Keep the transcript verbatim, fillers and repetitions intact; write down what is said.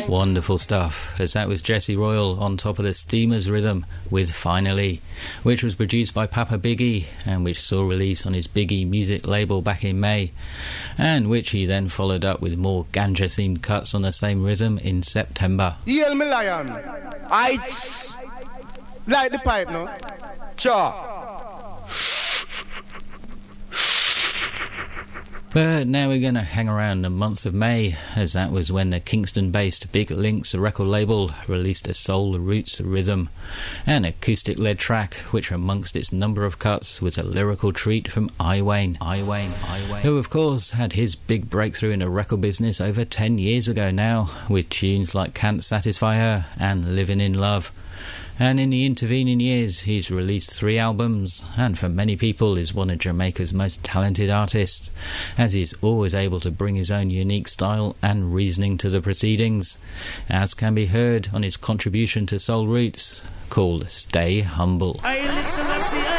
Wonderful stuff, as that was Jesse Royal on top of the Steamers rhythm with Finally, which was produced by Papa Biggie and which saw release on his Biggie music label back in May, and which he then followed up with more ganja-themed cuts on the same rhythm in September. Yell me lion, Ites, light the pipe no, cha. But now we're going to hang around the month of May, as that was when the Kingston-based Big Links record label released a soul roots rhythm, an acoustic-led track, which amongst its number of cuts was a lyrical treat from Iwayne, Iwayne, Iwayne, who of course had his big breakthrough in the record business over ten years ago now, with tunes like Can't Satisfy Her and Living in Love. And in the intervening years he's released three albums, and for many people is one of Jamaica's most talented artists, as he's always able to bring his own unique style and reasoning to the proceedings, as can be heard on his contribution to Soul Roots called Stay Humble. I listen, I see